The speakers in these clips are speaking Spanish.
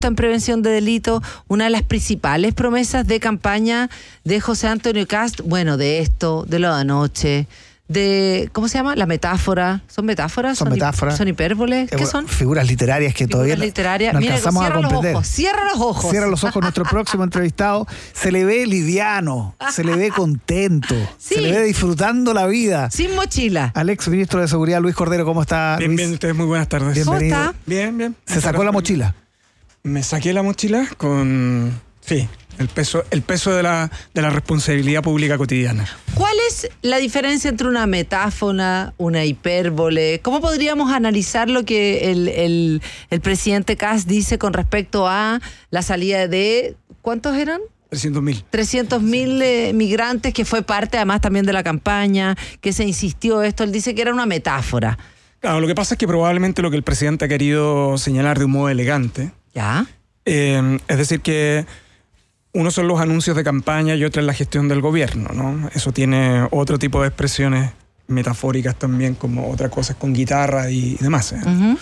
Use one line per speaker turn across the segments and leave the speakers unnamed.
en prevención de delitos, una de las principales promesas de campaña de José Antonio Kast, bueno, de esto, de lo de anoche, de, ¿cómo se llama? La metáfora. ¿Son metáforas?
Son metáforas.
¿Son hipérboles? ¿Qué son?
Figuras literarias que todavía no alcanzamos a comprender.
Cierra los ojos.
Cierra los ojos. Nuestro próximo entrevistado se le ve liviano, se le ve contento,
sí,
se le ve disfrutando la vida.
Sin mochila.
Al ex ministro de Seguridad, Luis Cordero, ¿cómo está,
Bien,
Luis?
bien, ustedes muy buenas tardes.
Bienvenido.
¿Cómo está?
Bien.
¿Se sacó la mochila?
Me saqué la mochila con... Sí, el peso de la responsabilidad pública cotidiana.
¿Cuál es la diferencia entre una metáfora, una hipérbole? ¿Cómo podríamos analizar lo que el presidente Kast dice con respecto a la salida de... ¿Cuántos eran?
300.000.
300.000 migrantes, que fue parte además también de la campaña, que se insistió esto. Él dice que era una metáfora.
Claro, lo que pasa es que probablemente lo que el presidente ha querido señalar de un modo elegante...
¿Ya?
Es decir que uno son los anuncios de campaña y otro es la gestión del gobierno, ¿no? Eso tiene otro tipo de expresiones metafóricas también, como otras cosas con guitarra y demás.
Uh-huh.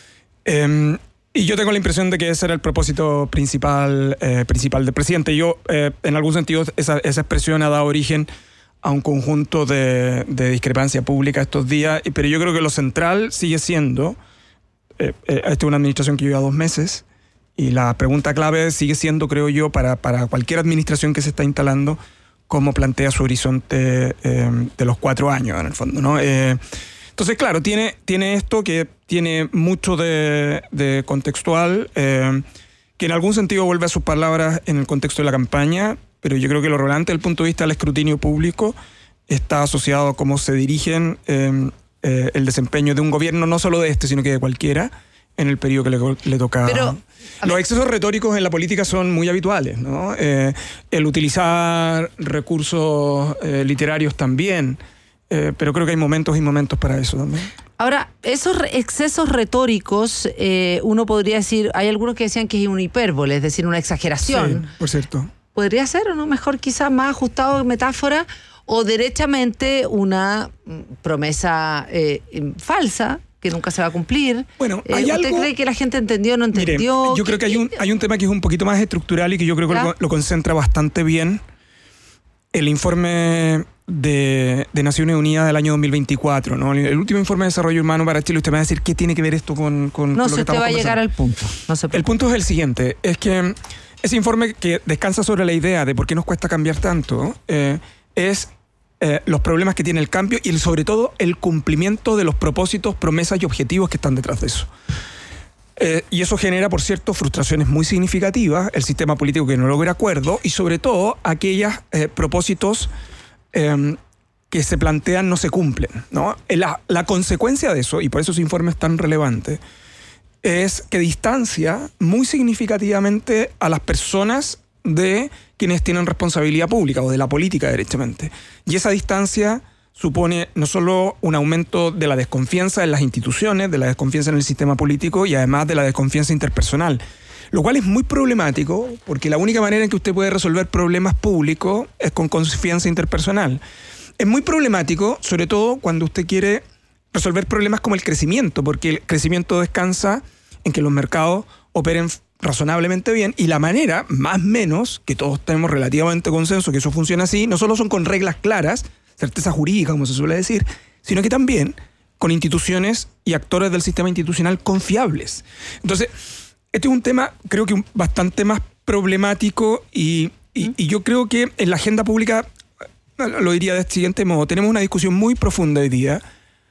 Y yo tengo la impresión de que ese era el propósito principal del presidente. Yo, en algún sentido, esa expresión ha dado origen a un conjunto de discrepancia pública estos días, pero yo creo que lo central sigue siendo, esta es una administración que lleva 2 meses, y la pregunta clave sigue siendo, creo yo, para cualquier administración que se está instalando, cómo plantea su horizonte de los 4 años, en el fondo, ¿no? Entonces, claro, tiene esto que tiene mucho de contextual, que en algún sentido vuelve a sus palabras en el contexto de la campaña, pero yo creo que lo relevante desde el punto de vista del escrutinio público está asociado a cómo se dirigen el desempeño de un gobierno, no solo de este, sino que de cualquiera, en el periodo que le toca.
Pero
los excesos retóricos en la política son muy habituales, ¿no? El utilizar recursos literarios también, pero creo que hay momentos y momentos para eso también.
Ahora, esos excesos retóricos, uno podría decir, hay algunos que decían que es una hipérbole, es decir, una exageración.
Sí, por cierto.
¿Podría ser o no? Mejor quizás más ajustado en metáfora, o derechamente una promesa falsa, que nunca se va a cumplir.
Bueno,
¿Usted cree que la gente entendió o no entendió?
Mire, yo creo que hay un tema que es un poquito más estructural y que yo creo que lo concentra bastante bien el informe de Naciones Unidas del año 2024, ¿no? El último informe de desarrollo humano para Chile. Usted me va a decir qué tiene que ver esto con
no,
con lo que estamos conversando.
No se te va a llegar al punto. No se preocupe.
El punto es el siguiente, es que ese informe que descansa sobre la idea de por qué nos cuesta cambiar tanto, es los problemas que tiene el cambio y sobre todo el cumplimiento de los propósitos, promesas y objetivos que están detrás de eso. Y eso genera, por cierto, frustraciones muy significativas, el sistema político que no logra acuerdo y sobre todo aquellos propósitos que se plantean no se cumplen, ¿no? La consecuencia de eso, y por eso ese informe es tan relevante, es que distancia muy significativamente a las personas de quienes tienen responsabilidad pública o de la política derechamente. Y esa distancia supone no solo un aumento de la desconfianza en las instituciones, de la desconfianza en el sistema político y además de la desconfianza interpersonal. Lo cual es muy problemático porque la única manera en que usted puede resolver problemas públicos es con confianza interpersonal. Es muy problemático, sobre todo cuando usted quiere resolver problemas como el crecimiento, porque el crecimiento descansa en que los mercados operen razonablemente bien y la manera, más o menos, que todos tenemos relativamente consenso que eso funciona así, no solo son con reglas claras, certeza jurídica, como se suele decir, sino que también con instituciones y actores del sistema institucional confiables. Entonces, este es un tema, creo que bastante más problemático y yo creo que en la agenda pública, lo diría de este siguiente modo, tenemos una discusión muy profunda hoy día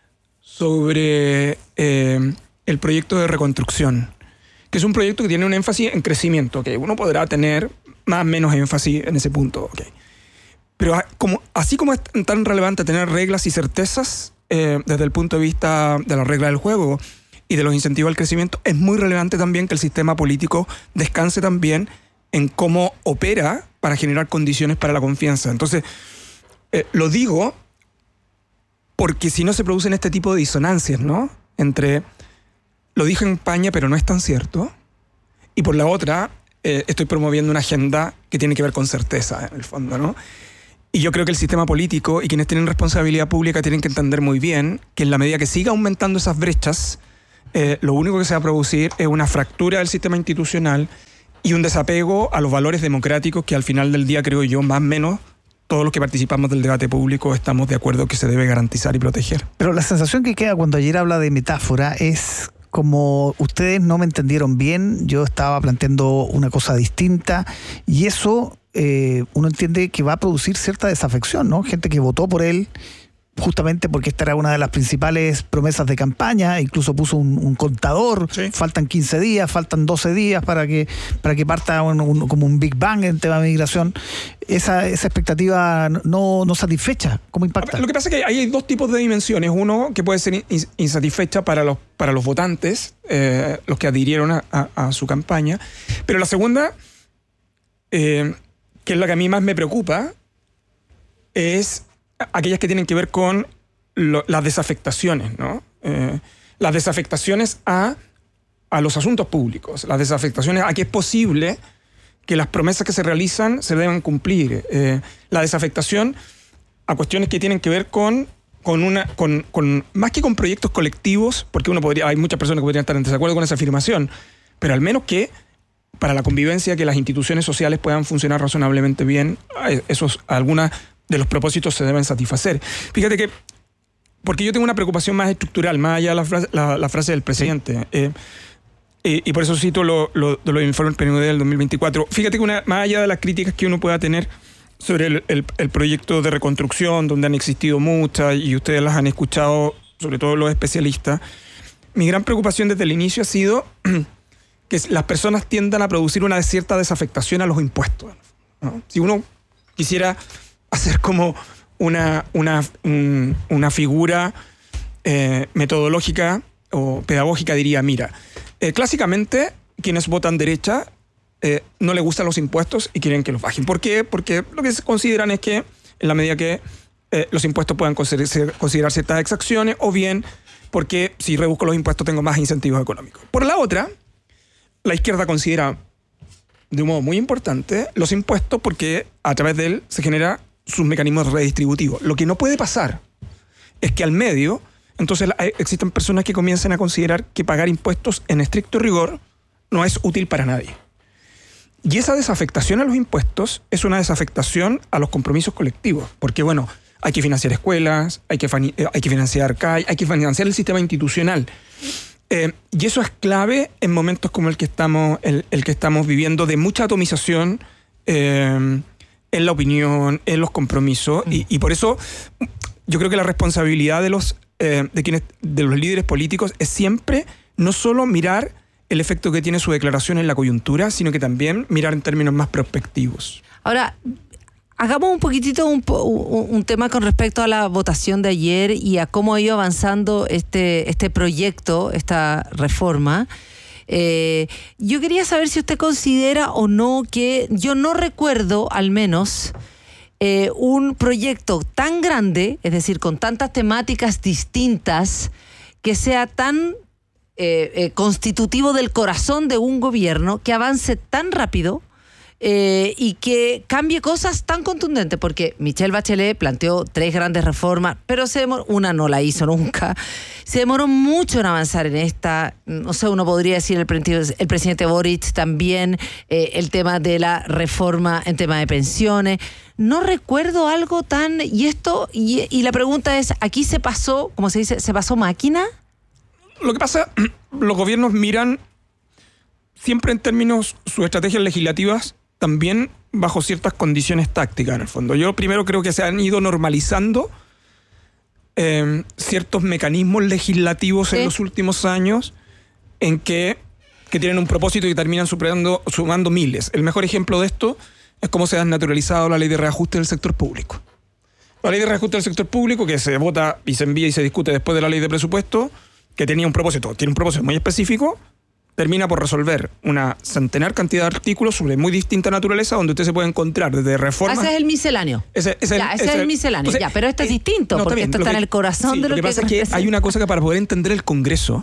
sobre el proyecto de reconstrucción, que es un proyecto que tiene un énfasis en crecimiento, que uno podrá tener más o menos énfasis en ese punto, okay. Pero así como es tan relevante tener reglas y certezas desde el punto de vista de la regla del juego y de los incentivos al crecimiento, es muy relevante también que el sistema político descanse también en cómo opera para generar condiciones para la confianza. Entonces, lo digo porque si no se producen este tipo de disonancias, ¿no? Entre lo dije en España, pero no es tan cierto, y por la otra, estoy promoviendo una agenda que tiene que ver con certeza, en el fondo, ¿no? Y yo creo que el sistema político y quienes tienen responsabilidad pública tienen que entender muy bien que en la medida que siga aumentando esas brechas lo único que se va a producir es una fractura del sistema institucional y un desapego a los valores democráticos que al final del día, creo yo, más o menos todos los que participamos del debate público estamos de acuerdo que se debe garantizar y proteger.
Pero la sensación que queda cuando ayer habla de metáfora es como ustedes no me entendieron bien, yo estaba planteando una cosa distinta y eso uno entiende que va a producir cierta desafección, ¿no? Gente que votó por él justamente porque esta era una de las principales promesas de campaña, incluso puso un contador, sí. Faltan 15 días, faltan 12 días para que parta como un Big Bang en tema de migración. Esa expectativa no satisfecha, ¿cómo impacta?
Lo que pasa es que hay dos tipos de dimensiones. Uno que puede ser insatisfecha para los votantes, los que adhirieron a su campaña, pero la segunda, que es la que a mí más me preocupa, es aquellas que tienen que ver con las desafectaciones, ¿no? Las desafectaciones a los asuntos públicos, las desafectaciones a que es posible que las promesas que se realizan se deban cumplir, la desafectación a cuestiones que tienen que ver con más que con proyectos colectivos, porque hay muchas personas que podrían estar en desacuerdo con esa afirmación, pero al menos que para la convivencia, que las instituciones sociales puedan funcionar razonablemente bien, algunas de los propósitos se deben satisfacer. Fíjate que, porque yo tengo una preocupación más estructural, más allá de la frase del presidente, y por eso cito lo del informe del PNUD del 2024. Fíjate que más allá de las críticas que uno pueda tener sobre el proyecto de reconstrucción, donde han existido muchas, y ustedes las han escuchado, sobre todo los especialistas, mi gran preocupación desde el inicio ha sido que las personas tiendan a producir una cierta desafectación a los impuestos, ¿no? Si uno quisiera hacer como una figura metodológica o pedagógica, diría, mira, clásicamente quienes votan derecha no les gustan los impuestos y quieren que los bajen. ¿Por qué? Porque lo que se consideran es que en la medida que los impuestos puedan considerar ciertas exacciones, o bien porque si reduzco los impuestos tengo más incentivos económicos. Por la otra, la izquierda considera de un modo muy importante los impuestos porque a través de él se genera sus mecanismos redistributivos. Lo que no puede pasar es que al medio, entonces existen personas que comiencen a considerar que pagar impuestos en estricto rigor no es útil para nadie. Y esa desafectación a los impuestos es una desafectación a los compromisos colectivos, porque bueno, hay que financiar escuelas, hay que financiar CAI, hay que financiar el sistema institucional. Y eso es clave en momentos como el que estamos viviendo, de mucha atomización en la opinión, en los compromisos, y por eso yo creo que la responsabilidad de los líderes políticos es siempre no solo mirar el efecto que tiene su declaración en la coyuntura, sino que también mirar en términos más prospectivos.
Ahora, hagamos un poquitito un tema con respecto a la votación de ayer y a cómo ha ido avanzando este proyecto, esta reforma. Yo quería saber si usted considera o no que, yo no recuerdo al menos un proyecto tan grande, es decir, con tantas temáticas distintas, que sea tan constitutivo del corazón de un gobierno, que avance tan rápido y que cambie cosas tan contundentes, porque Michelle Bachelet planteó 3 grandes reformas, pero una no la hizo nunca. Se demoró mucho en avanzar en esta. No sé, uno podría decir el presidente Boric también, el tema de la reforma en tema de pensiones. No recuerdo algo tan... Y la pregunta es, ¿aquí se pasó, como se dice, se pasó máquina?
Lo que pasa, los gobiernos miran siempre en términos, sus estrategias legislativas, también bajo ciertas condiciones tácticas, en el fondo. Yo primero creo que se han ido normalizando ciertos mecanismos legislativos en los últimos años en que tienen un propósito y terminan sumando miles. El mejor ejemplo de esto es cómo se ha naturalizado la ley de reajuste del sector público. La ley de reajuste del sector público, que se vota y se envía y se discute después de la ley de presupuesto, que tiene un propósito muy específico, termina por resolver una centenar cantidad de artículos sobre muy distinta naturaleza, donde usted se puede encontrar desde reformas...
Ese es el misceláneo. Ese es el misceláneo. Entonces, pero esto es distinto, porque esto está en el corazón de lo que
pasa es que hay una cosa que para poder entender el Congreso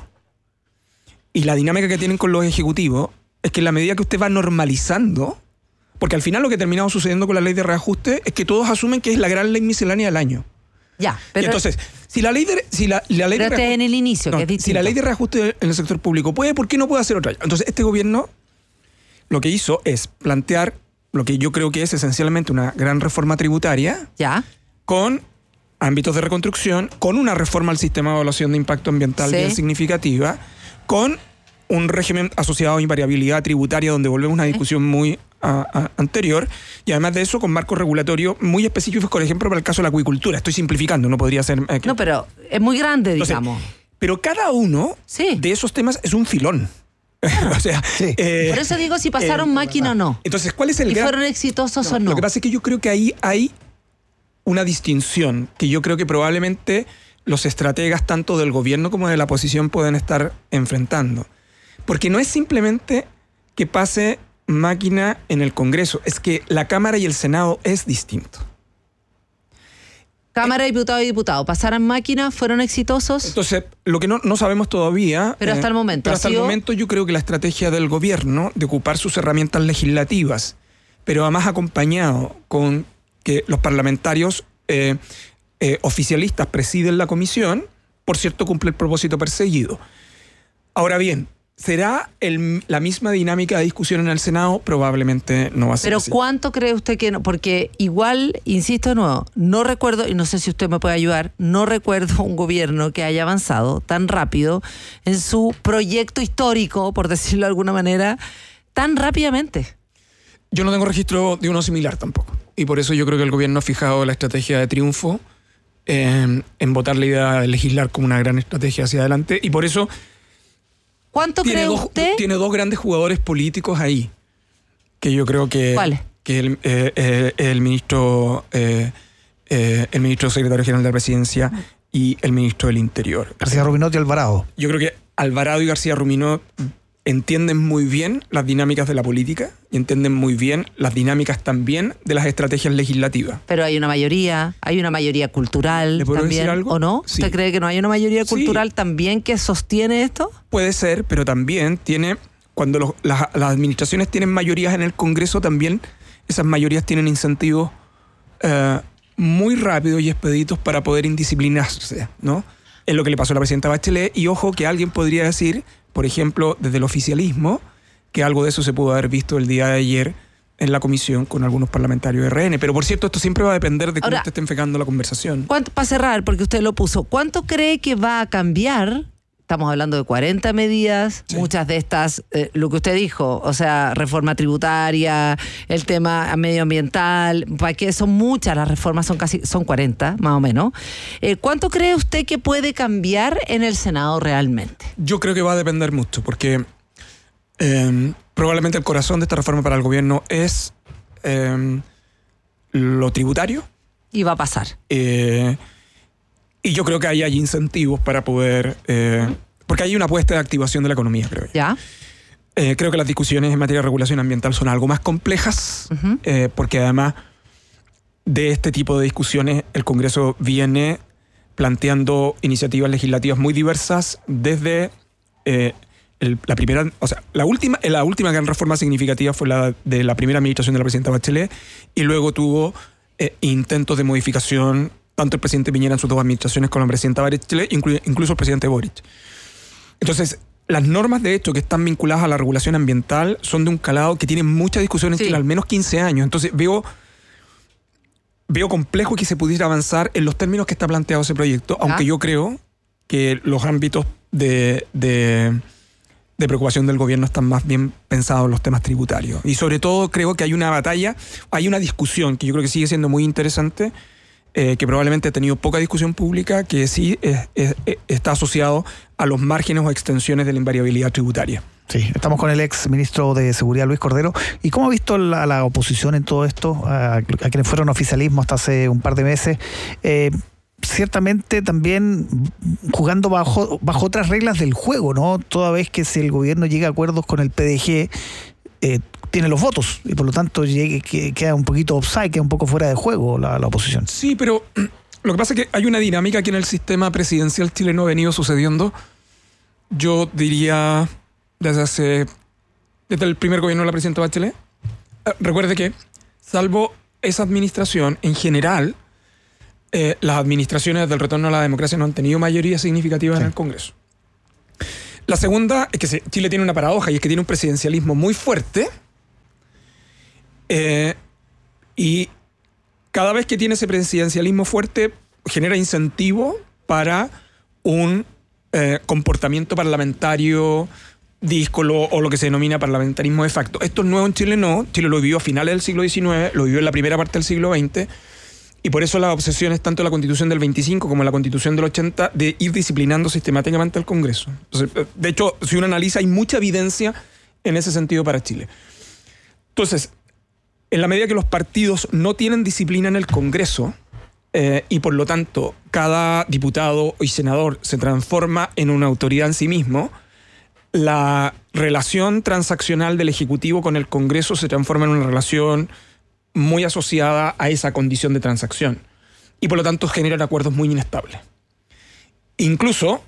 y la dinámica que tienen con los ejecutivos, es que en la medida que usted va normalizando, porque al final lo que ha terminado sucediendo con la ley de reajuste es que todos asumen que es la gran ley miscelánea del año.
Ya, pero...
Y entonces, si la ley de
Pero este es en el inicio, que es distinto.
si la ley de reajuste en el sector público puede, ¿por qué no puede hacer otra? Entonces, este gobierno lo que hizo es plantear lo que yo creo que es esencialmente una gran reforma tributaria,
Ya.
con ámbitos de reconstrucción, con una reforma al sistema de evaluación de impacto ambiental
Sí.
bien significativa, con un régimen asociado a invariabilidad tributaria, donde volvemos a una discusión muy anterior, y además de eso con marcos regulatorios muy específicos, por ejemplo, para el caso de la acuicultura. Estoy simplificando, no podría ser...
No, pero es muy grande,
Entonces,
digamos.
pero cada uno
Sí.
de esos temas es un filón. O sea,
Sí.
Por eso digo si pasaron máquina o no.
Entonces, ¿cuál es el
Y
gran...?
fueron exitosos o no.
Lo que pasa es que yo creo que ahí hay una distinción que yo creo que probablemente los estrategas tanto del gobierno como de la oposición pueden estar enfrentando. Porque no es simplemente que pase máquina en el Congreso, es que la Cámara y el Senado es distinto.
Cámara de Diputados y Diputados, ¿pasaron máquina? ¿Fueron exitosos?
Entonces, lo que no sabemos todavía...
Pero hasta el momento,
Pero
¿ha
hasta el
sido?
momento yo creo que la estrategia del gobierno de ocupar sus herramientas legislativas, pero además acompañado con que los parlamentarios oficialistas presiden la comisión, por cierto, cumple el propósito perseguido. Ahora bien, ¿será la misma dinámica de discusión en el Senado? Probablemente no va a ser
Pero
así.
¿cuánto cree usted que no? Porque igual, insisto de nuevo, no recuerdo, y no sé si usted me puede ayudar, no recuerdo un gobierno que haya avanzado tan rápido en su proyecto histórico, por decirlo de alguna manera, tan rápidamente.
Yo no tengo registro de uno similar tampoco. Y por eso yo creo que el gobierno ha fijado la estrategia de triunfo en votar la idea de legislar como una gran estrategia hacia adelante. Y por eso
¿Cuánto cree usted?
tiene dos grandes jugadores políticos ahí. Que yo creo que...
¿Cuáles?
Que el ministro secretario general de la presidencia y el ministro del Interior.
García Rubinot y Alvarado.
Yo creo que Alvarado y García Rubinot entienden muy bien las dinámicas de la política y entienden muy bien las dinámicas también de las estrategias legislativas.
Pero hay una mayoría cultural
¿Le puedo
también,
decir algo?
¿o no?
Sí.
¿Usted cree que no hay una mayoría
Sí.
cultural también que sostiene esto?
Puede ser, pero también tiene, cuando las administraciones tienen mayorías en el Congreso, también esas mayorías tienen incentivos muy rápidos y expeditos para poder indisciplinarse, ¿no? Es lo que le pasó a la presidenta Bachelet, y ojo que alguien podría decir, por ejemplo, desde el oficialismo, que algo de eso se pudo haber visto el día de ayer en la comisión con algunos parlamentarios de RN. Pero por cierto, esto siempre va a depender de cómo
Ahora,
usted esté enfocando la conversación.
Para cerrar, porque usted lo puso, ¿cuánto cree que va a cambiar? Estamos hablando de 40 medidas,
Sí.
muchas de estas, lo que usted dijo, o sea, reforma tributaria, el tema medioambiental, ¿para qué? Son muchas las reformas, son 40 más o menos. ¿Cuánto cree usted que puede cambiar en el Senado realmente?
Yo creo que va a depender mucho, porque probablemente el corazón de esta reforma para el gobierno es lo tributario.
Y va a pasar.
Y yo creo que ahí hay incentivos para poder... porque hay una apuesta de activación de la economía, creo yo.
¿Ya?
Creo que las discusiones en materia de regulación ambiental son algo más complejas,
Ujú.
porque además de este tipo de discusiones el Congreso viene planteando iniciativas legislativas muy diversas desde la primera... O sea, la última gran reforma significativa fue la de la primera administración de la presidenta Bachelet, y luego tuvo intentos de modificación, tanto el presidente Piñera en sus dos administraciones como la presidenta Bachelet, incluso el presidente Boric. Entonces, las normas de hecho que están vinculadas a la regulación ambiental son de un calado que tienen mucha discusión en
Sí.
Chile, al menos 15 años. Entonces, veo complejo que se pudiera avanzar en los términos que está planteado ese proyecto, aunque yo creo que los ámbitos de preocupación del gobierno están más bien pensados en los temas tributarios. Y sobre todo creo que hay una batalla, hay una discusión que yo creo que sigue siendo muy interesante, que probablemente ha tenido poca discusión pública, que sí está asociado a los márgenes o extensiones de la invariabilidad tributaria.
Sí, estamos con el ex ministro de Seguridad, Luis Cordero. ¿Y cómo ha visto la oposición en todo esto? A quienes fueron oficialismo hasta hace un par de meses. Ciertamente también jugando bajo otras reglas del juego, ¿no? Toda vez que si el gobierno llega a acuerdos con el PDG, tiene los votos y por lo tanto queda un poquito offside, queda un poco fuera de juego la oposición.
Sí, pero lo que pasa es que hay una dinámica que en el sistema presidencial chileno ha venido sucediendo, yo diría, desde el primer gobierno de la presidenta Bachelet. Recuerde que, salvo esa administración, en general, las administraciones del retorno a la democracia no han tenido mayoría significativa en el Congreso. La segunda es que Chile tiene una paradoja, y es que tiene un presidencialismo muy fuerte, y cada vez que tiene ese presidencialismo fuerte genera incentivo para un comportamiento parlamentario díscolo, o lo que se denomina parlamentarismo de facto. Esto es nuevo en Chile, no. Chile lo vivió a finales del siglo XIX, lo vivió en la primera parte del siglo XX, y por eso la obsesión es tanto la Constitución del 25 como la Constitución del 80 de ir disciplinando sistemáticamente al Congreso. Entonces, de hecho, si uno analiza, hay mucha evidencia en ese sentido para Chile. Entonces, en la medida que los partidos no tienen disciplina en el Congreso, y por lo tanto cada diputado y senador se transforma en una autoridad en sí mismo, la relación transaccional del Ejecutivo con el Congreso se transforma en una relación muy asociada a esa condición de transacción, y por lo tanto generan acuerdos muy inestables. Incluso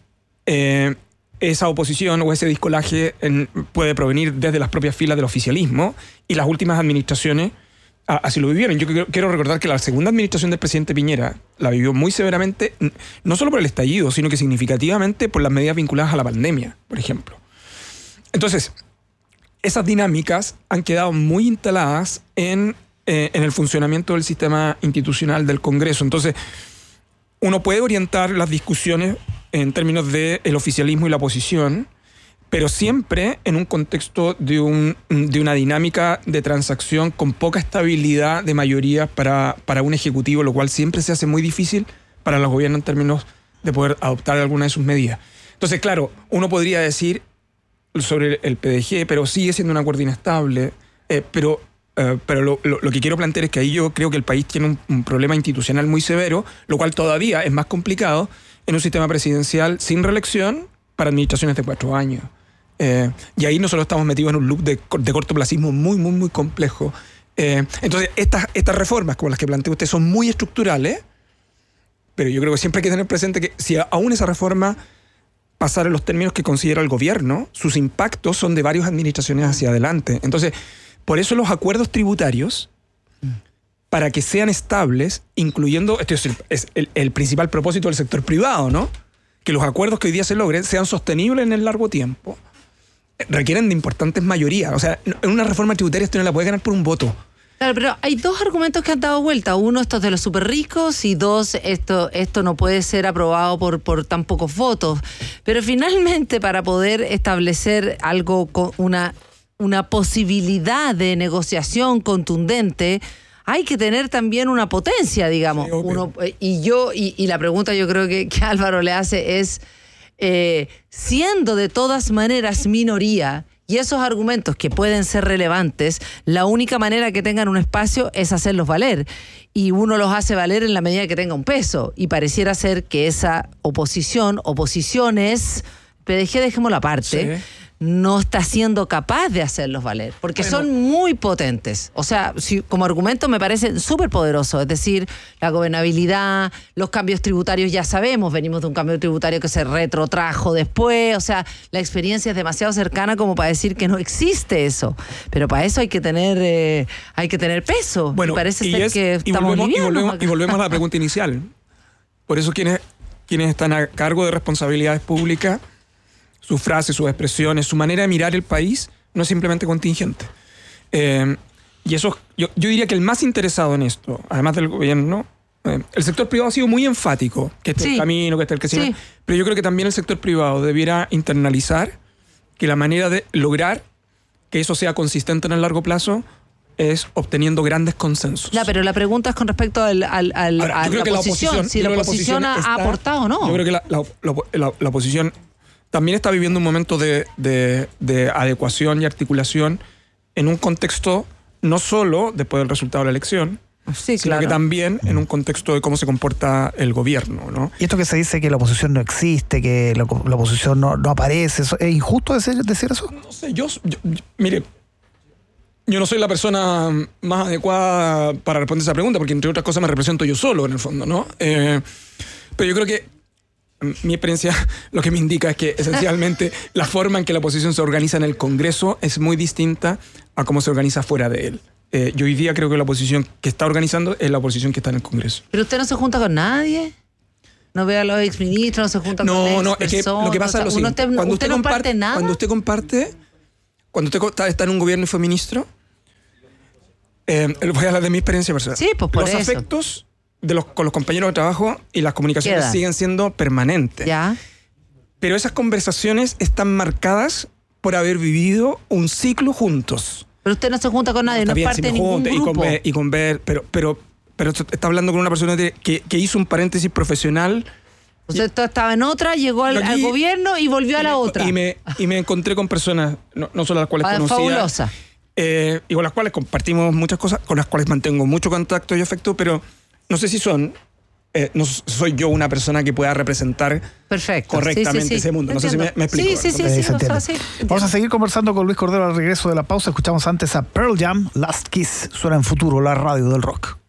esa oposición o ese discolaje puede provenir desde las propias filas del oficialismo, y las últimas administraciones así lo vivieron. Yo quiero recordar que la segunda administración del presidente Piñera la vivió muy severamente, no solo por el estallido, sino que significativamente por las medidas vinculadas a la pandemia, por ejemplo. Entonces, esas dinámicas han quedado muy instaladas en el funcionamiento del sistema institucional del Congreso. Entonces, uno puede orientar las discusiones en términos del oficialismo y la oposición, pero siempre en un contexto de una dinámica de transacción con poca estabilidad de mayoría para un ejecutivo, lo cual siempre se hace muy difícil para los gobiernos en términos de poder adoptar alguna de sus medidas. Entonces, claro, uno podría decir sobre el PDG, pero sigue siendo un acuerdo inestable, pero lo que quiero plantear es que ahí yo creo que el país tiene un problema institucional muy severo, lo cual todavía es más complicado en un sistema presidencial sin reelección para administraciones de 4 años. Y ahí nosotros estamos metidos en un loop de cortoplacismo muy, muy, muy complejo. Entonces, estas reformas, como las que plantea usted, son muy estructurales, pero yo creo que siempre hay que tener presente que si aún esa reforma pasara en los términos que considera el gobierno, sus impactos son de varias administraciones hacia adelante. Entonces, por eso los acuerdos tributarios, para que sean estables, incluyendo, esto es el principal propósito del sector privado, ¿no? Que los acuerdos que hoy día se logren sean sostenibles en el largo tiempo, requieren de importantes mayorías. O sea, en una reforma tributaria esto no la puede ganar por un voto.
Claro, pero hay dos argumentos que han dado vuelta. Uno, estos de los súper ricos, y dos, esto no puede ser aprobado por tan pocos votos. Pero finalmente, para poder establecer algo con una posibilidad de negociación contundente, hay que tener también una potencia, digamos. Sí, y la pregunta yo creo que Álvaro le hace es, siendo de todas maneras minoría, y esos argumentos que pueden ser relevantes, la única manera que tengan un espacio es hacerlos valer. Y uno los hace valer en la medida que tenga un peso. Y pareciera ser que esa oposiciones, PDG dejémoslo aparte, sí, no está siendo capaz de hacerlos valer, porque son muy potentes. O sea, como argumento me parece súper poderoso. Es decir, la gobernabilidad, los cambios tributarios, ya sabemos, venimos de un cambio tributario que se retrotrajo después. O sea, la experiencia es demasiado cercana como para decir que no existe eso. Pero para eso hay que tener peso. Bueno, y parece ser que estamos livianos.
Y volvemos a la pregunta inicial. Por eso quienes están a cargo de responsabilidades públicas, sus frases, sus expresiones, su manera de mirar el país no es simplemente contingente. Y eso, yo diría que el más interesado en esto, además del gobierno, el sector privado ha sido muy enfático, que este es el camino, que este es el crecimiento, pero yo creo que también el sector privado debiera internalizar que la manera de lograr que eso sea consistente en el largo plazo es obteniendo grandes consensos.
Ya, pero la pregunta es con respecto a la oposición. Si la oposición ha aportado o no.
Yo creo que la oposición también está viviendo un momento de adecuación y articulación en un contexto no solo después del resultado de la elección, sino que también en un contexto de cómo se comporta el gobierno, ¿no?
Y esto que se dice que la oposición no existe, que la oposición no aparece, ¿es injusto decir eso?
No sé, mire, yo no soy la persona más adecuada para responder esa pregunta, porque entre otras cosas me represento yo solo en el fondo, ¿no? Pero yo creo que mi experiencia lo que me indica es que esencialmente la forma en que la oposición se organiza en el Congreso es muy distinta a cómo se organiza fuera de él. Yo hoy día creo que la oposición que está organizando es la oposición que está en el Congreso.
¿Pero usted no se junta con nadie? ¿No ve a los exministros? ¿No se junta con
No, es que lo que pasa es lo siguiente.
¿Usted no comparte nada?
Cuando usted está en un gobierno y fue ministro, voy a hablar de mi experiencia personal.
Sí, pues por
los
eso.
afectos con los compañeros de trabajo y las comunicaciones
Quedan.
siguen siendo permanentes.
Ya.
Pero esas conversaciones están marcadas por haber vivido un ciclo juntos.
Pero usted no se junta con nadie,
Está
no es
bien,
parte
si
de
me
ningún
junto
grupo.
pero está hablando con una persona que hizo un paréntesis profesional.
Usted estaba en otra, llegó al gobierno y volvió a la otra.
Y me encontré con personas, no solo las cuales conocía.
Fabulosa.
Y con las cuales compartimos muchas cosas, con las cuales mantengo mucho contacto y afecto, pero no sé si no soy yo una persona que pueda representar correctamente ese mundo. No sé si me explico.
Sí,
Vamos a seguir conversando con Luis Cordero al regreso de la pausa. Escuchamos antes a Pearl Jam, Last Kiss. Suena en Futuro, la radio del rock.